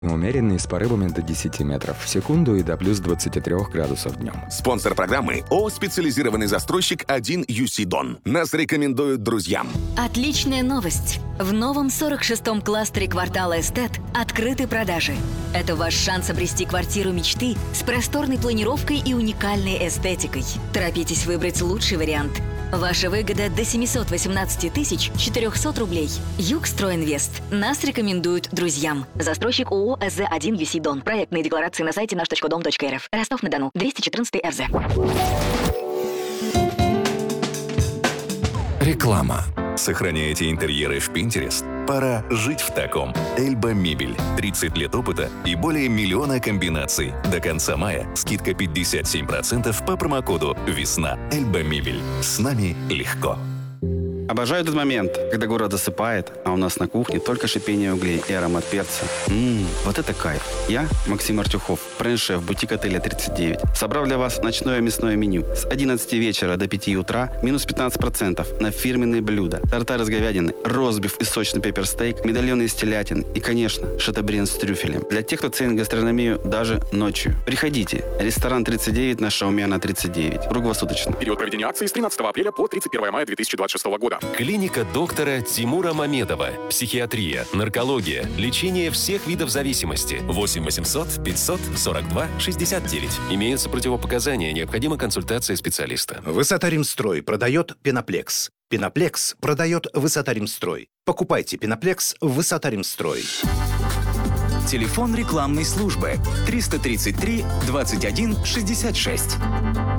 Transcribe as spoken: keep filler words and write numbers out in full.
Умеренный с порывами до десяти метров в секунду и до плюс двадцати трёх градусов днем. Спонсор программы ООО «Специализированный застройщик один ю си Дон». Нас рекомендуют друзьям. Отличная новость! В новом сорок шестом кластере квартала Эстет открыты продажи. Это ваш шанс обрести квартиру мечты с просторной планировкой и уникальной эстетикой. Торопитесь выбрать лучший вариант. Ваша выгода до семьсот восемнадцать тысяч четыреста рублей. Югстройинвест. Нас рекомендуют друзьям. Застройщик ООО эс зэ один ю си Дон. Проектные декларации на сайте наш точка дом точка эр эф. Ростов-на-Дону. двести четырнадцатый эр зэ. Реклама. Сохраняете интерьеры в Pinterest? Пора жить в таком. Эльба Мебель. тридцать лет опыта и более миллиона комбинаций. До конца мая скидка пятьдесят семь процентов по промокоду «Весна». Эльба Мебель. С нами легко. Обожаю этот момент, когда город засыпает, а у нас на кухне только шипение углей и аромат перца. Ммм, вот это кайф. Я, Максим Артюхов, бренд-шеф бутик отеля тридцать девять. Собрал для вас ночное мясное меню. С одиннадцати вечера до пяти утра минус пятнадцать процентов на фирменные блюда. Тартар из говядины, ростбиф и сочный пепперстейк, медальоны из телятин и, конечно, шатобрин с трюфелем. Для тех, кто ценит гастрономию даже ночью. Приходите. Ресторан тридцать девять на Шаумяна тридцать девять. Круглосуточно. Период проведения акции с тринадцатого апреля по тридцать первого мая две тысячи двадцать шестого года. Клиника доктора Тимура Мамедова. Психиатрия, наркология, лечение всех видов зависимости. восемь восемьсот пятьсот сорок два шестьдесят девять. Имеются противопоказания, необходима консультация специалиста. Высота-Римстрой продает Пеноплекс. Пеноплекс продает Высота-Римстрой. Покупайте Пеноплекс в Высота-Римстрой. Телефон рекламной службы триста тридцать три двадцать один шестьдесят шесть.